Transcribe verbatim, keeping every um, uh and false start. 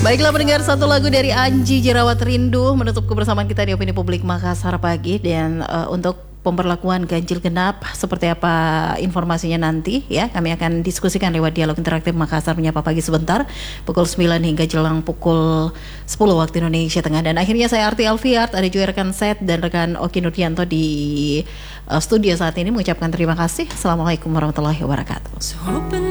Baiklah pendengar, satu lagu dari Anji Jerawat Rindu menutup kebersamaan kita di Opini Publik Makassar pagi. Dan uh, untuk pemberlakuan ganjil genap seperti apa informasinya nanti ya, kami akan diskusikan lewat dialog interaktif Makassar Menyapa Pagi sebentar pukul sembilan hingga jelang pukul sepuluh waktu Indonesia Tengah. Dan akhirnya saya Arti Alfiart, ada juga rekan Set dan rekan Oki Nurdianto di uh, studio saat ini mengucapkan terima kasih. Assalamualaikum warahmatullahi wabarakatuh.